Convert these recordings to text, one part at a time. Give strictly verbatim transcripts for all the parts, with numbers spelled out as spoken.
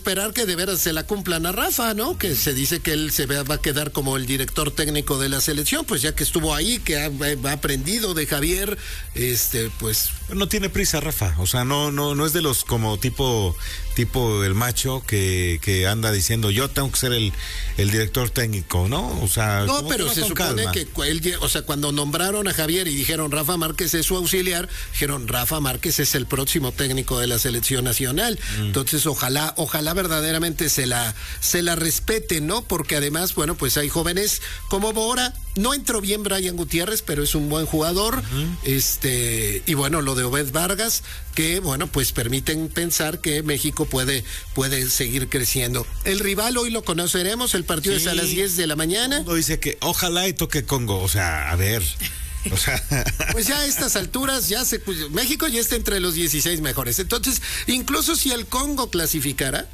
esperar que de veras se la cumplan a Rafa, ¿no? Que se dice que él se va a quedar como el director técnico de la selección, pues ya que estuvo ahí, que ha, ha aprendido de Javier, este, pues... No tiene prisa, Rafa, o sea, no, no, no es de los como tipo, tipo el macho que, que anda diciendo yo tengo que ser el, el director técnico, ¿no? O sea... No, pero se supone calma. que él, o sea, cuando nombraron a Javier y dijeron Rafa Márquez es su auxiliar, dijeron Rafa Márquez es el próximo técnico de la selección nacional. Mm. Entonces, ojalá, ojalá verdaderamente se la, se la respeten, ¿no? Porque además, bueno, pues hay jóvenes como Bora. No entró bien Brian Gutiérrez, pero es un buen jugador. Uh-huh. Este, y bueno, lo de Obed Vargas, que bueno, pues permiten pensar que México puede, puede seguir creciendo. El rival hoy lo conoceremos, el partido sí. es a las diez de la mañana. Uno dice que ojalá y toque Congo, o sea, a ver. O sea. Pues ya a estas alturas ya se pues, México ya está entre los dieciséis mejores. Entonces, incluso si el Congo clasificara,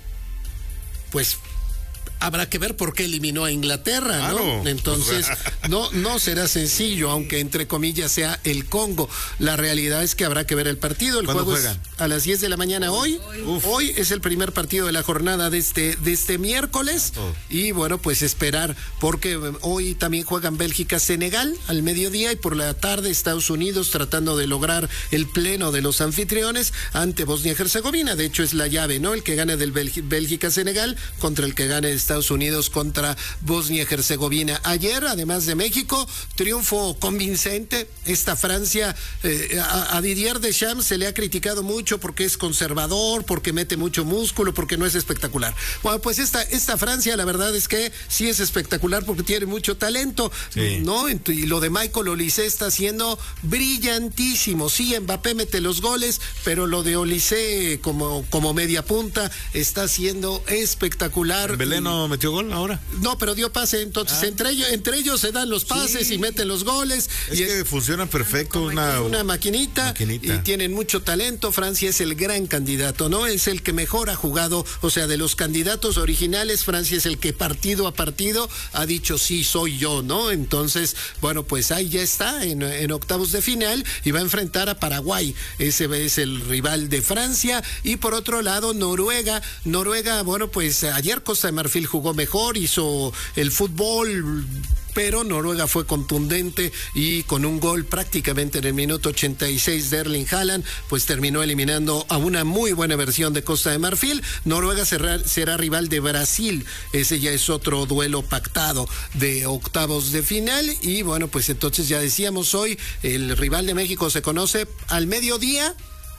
pues habrá que ver por qué eliminó a Inglaterra, ¿no? Claro. Entonces, no, no será sencillo, aunque entre comillas sea el Congo. La realidad es que habrá que ver el partido. El juego juegan? es a las diez de la mañana hoy. Uf. Hoy es el primer partido de la jornada de este, de este miércoles. Oh. Y bueno, pues esperar, porque hoy también juegan Bélgica-Senegal al mediodía y por la tarde Estados Unidos tratando de lograr el pleno de los anfitriones ante Bosnia-Herzegovina. De hecho, es la llave, ¿no? El que gane del Bélgica-Senegal contra el que gane de Estados Unidos contra Bosnia-Herzegovina. Ayer, además de México, triunfo convincente. Esta Francia, eh, a, a Didier Deschamps se le ha criticado mucho porque es conservador, porque mete mucho músculo, porque no es espectacular. Bueno, pues esta, esta Francia, la verdad es que sí es espectacular porque tiene mucho talento, sí. ¿no? Y lo de Michael Olise está siendo brillantísimo. Sí, Mbappé mete los goles, pero lo de Olise como, como media punta está siendo espectacular. Belén no metió gol ahora. No, pero dio pase, entonces ah. entre ellos entre ellos se dan los pases sí. y meten los goles. Es y que es, funciona perfecto. Una, una maquinita, maquinita. Y tienen mucho talento. Francia es el gran candidato, ¿no? Es el que mejor ha jugado, o sea, de los candidatos originales, Francia es el que partido a partido ha dicho sí, soy yo, ¿no? Entonces, bueno, pues ahí ya está, en, en octavos de final, y va a enfrentar a Paraguay. Ese es el rival de Francia. Y por otro lado, Noruega. Noruega, bueno, pues ayer Costa de Marfil jugó mejor, hizo el fútbol, pero Noruega fue contundente y con un gol prácticamente en el minuto ochenta y seis de Erling Haaland, pues terminó eliminando a una muy buena versión de Costa de Marfil. Noruega será, será rival de Brasil, ese ya es otro duelo pactado de octavos de final. Y bueno, pues entonces ya decíamos hoy, el rival de México se conoce al mediodía.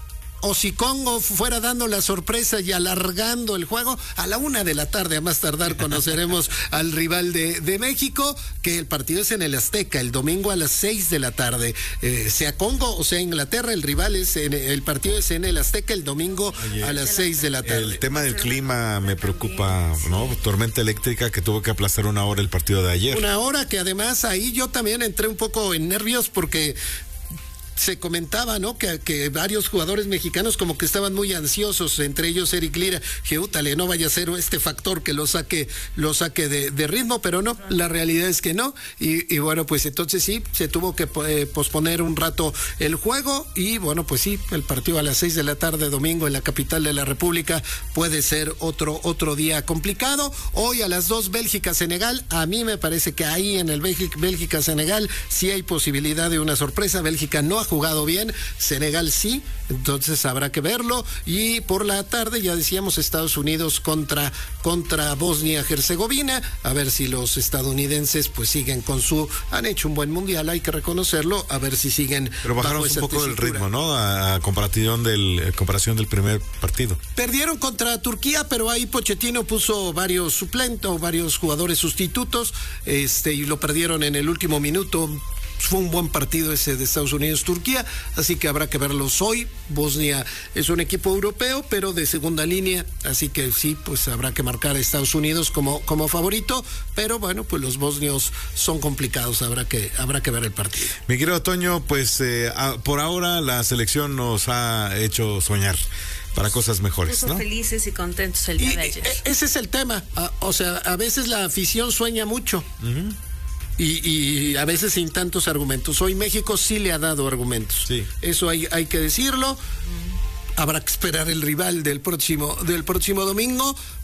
O si Congo fuera dando la sorpresa y alargando el juego, a la una de la tarde, a más tardar, conoceremos al rival de, de México, que el partido es en el Azteca, el domingo a las seis de la tarde. Eh, sea Congo o sea Inglaterra, el rival es en, el partido es en el Azteca el domingo Oye, a las seis de la tarde. El tema del clima me preocupa, ¿no? Tormenta eléctrica que tuvo que aplazar una hora el partido de ayer. Una hora que además ahí yo también entré un poco en nervios porque se comentaba, ¿no? Que, que varios jugadores mexicanos como que estaban muy ansiosos, entre ellos Eric Lira, que útale, no vaya a ser este factor que lo saque, lo saque de, de ritmo, pero no, la realidad es que no, y, y bueno, pues entonces sí, se tuvo que eh, posponer un rato el juego, y bueno, pues sí, el partido a las seis de la tarde, domingo, en la capital de la República, puede ser otro, otro día complicado. Hoy a las dos, Bélgica-Senegal, a mí me parece que ahí en el Bélgica-Senegal sí hay posibilidad de una sorpresa. Bélgica no ha jugado bien, Senegal sí, entonces habrá que verlo. Y por la tarde ya decíamos Estados Unidos contra, contra Bosnia-Herzegovina, a ver si los estadounidenses pues siguen con su, han hecho un buen mundial, hay que reconocerlo, a ver si siguen. Pero bajaron un poco el ritmo, ¿no? A, a comparación del, a comparación del primer partido. Perdieron contra Turquía, pero ahí Pochettino puso varios suplentes, varios jugadores sustitutos, este, y lo perdieron en el último minuto. Fue un buen partido ese de Estados Unidos-Turquía, así que habrá que verlos hoy. Bosnia es un equipo europeo, pero de segunda línea, así que sí, pues habrá que marcar a Estados Unidos como, como favorito, pero bueno, pues los bosnios son complicados, habrá que, habrá que ver el partido. Mi querido Toño, pues eh, a, por ahora la selección nos ha hecho soñar para cosas mejores, ¿no? Felices y contentos el día y, de ayer. Ese es el tema, a, o sea, a veces la afición sueña mucho. Uh-huh. Y, y a veces sin tantos argumentos. Hoy México sí le ha dado argumentos. Sí. Eso hay, hay que decirlo. Habrá que esperar el rival del próximo, del próximo domingo.